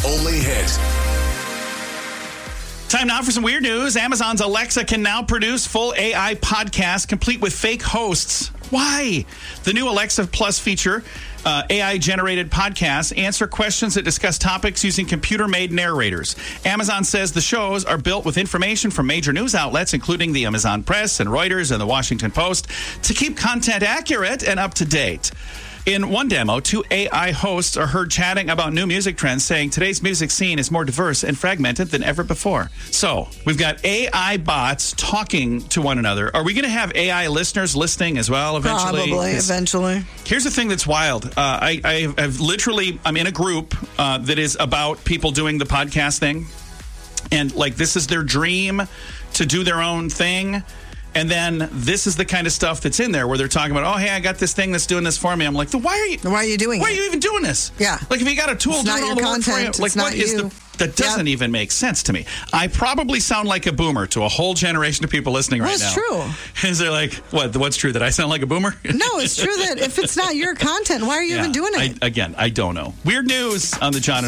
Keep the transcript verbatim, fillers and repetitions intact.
only hit. Time now for some weird news. Amazon's Alexa can now produce full A I podcasts complete with fake hosts. Why? The new Alexa Plus feature, uh, A I-generated podcasts, answer questions that discuss topics using computer-made narrators. Amazon says the shows are built with information from major news outlets, including the Amazon Press and Reuters and the Washington Post, to keep content accurate and up to date. In one demo, two A I hosts are heard chatting about new music trends, saying today's music scene is more diverse and fragmented than ever before. So, we've got A I bots talking to one another. Are we going to have A I listeners listening as well eventually? Probably, eventually. Here's the thing that's wild. Uh, I, I have literally, I'm in a group uh, that is about people doing the podcast thing. And, like, this is their dream to do their own thing. And then this is the kind of stuff that's in there where they're talking about, oh, hey, I got this thing that's doing this for me. I'm like, why are you? Why are you doing Why it? are you even doing this? Yeah. Like, if you got a tool It's doing not all your the work for you, content. like, It's what not is you. the? That doesn't Yep. even make sense to me. I probably sound like a boomer to a whole generation of people listening Well, right it's now. true. Is they're like, what? What's true? That I sound like a boomer? No, it's true that if it's not your content, why are you Yeah. even doing it? I, again, I don't know. Weird news on the John and